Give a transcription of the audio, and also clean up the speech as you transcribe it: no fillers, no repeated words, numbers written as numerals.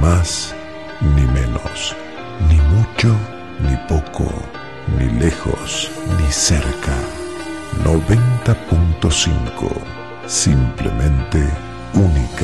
más ni menos, ni mucho ni poco, ni lejos ni cerca. 90.5, simplemente única.